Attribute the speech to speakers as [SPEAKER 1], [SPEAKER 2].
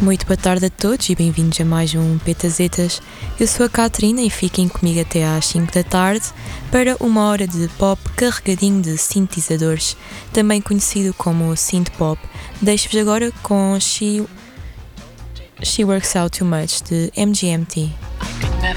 [SPEAKER 1] Muito boa tarde a todos e bem-vindos a mais um Petazetas. Eu sou a Catarina e fiquem comigo até às 5 da tarde para uma hora de pop carregadinho de sintetizadores, também conhecido como synth pop. Deixo-vos agora com She Works Out Too Much de MGMT.